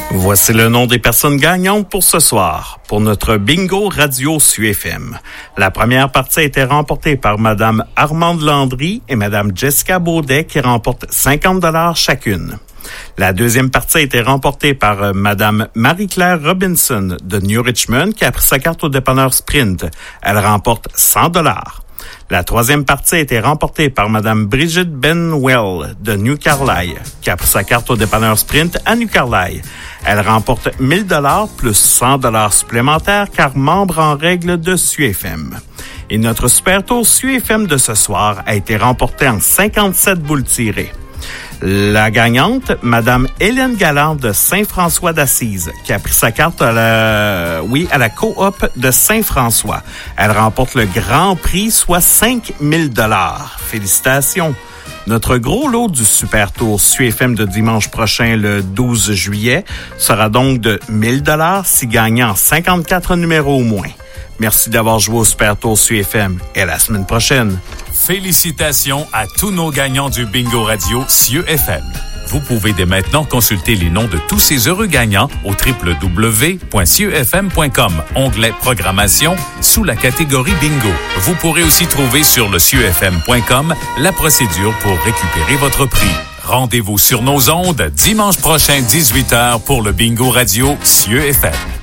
Voici le nom des personnes gagnantes pour ce soir, pour notre bingo radio SUFM. La première partie a été remportée par Madame Armande Landry et Madame Jessica Baudet qui remportent 50 $ chacune. La deuxième partie a été remportée par Madame Marie-Claire Robinson de New Richmond qui a pris sa carte au dépanneur Sprint. Elle remporte 100 $. La troisième partie a été remportée par Madame Brigitte Benwell de New Carlisle, qui a pris sa carte au dépanneur Sprint à New Carlisle. Elle remporte 1000 $ plus 100 $ supplémentaires car membre en règle de SUFM. Et notre super tour SUFM de ce soir a été remporté en 57 boules tirées. La gagnante, Madame Hélène Galland de Saint-François d'Assise, qui a pris sa carte à la coop de Saint-François. Elle remporte le grand prix, soit 5000 $. Félicitations! Notre gros lot du Super Tour SUFM de dimanche prochain, le 12 juillet, sera donc de 1000 $ si gagnant 54 numéros au moins. Merci d'avoir joué au Super Tour SUFM et à la semaine prochaine. Félicitations à tous nos gagnants du Bingo Radio SUFM. Vous pouvez dès maintenant consulter les noms de tous ces heureux gagnants au www.siufm.com, onglet Programmation, sous la catégorie Bingo. Vous pourrez aussi trouver sur le siufm.com la procédure pour récupérer votre prix. Rendez-vous sur nos ondes dimanche prochain 18h pour le Bingo Radio SUFM.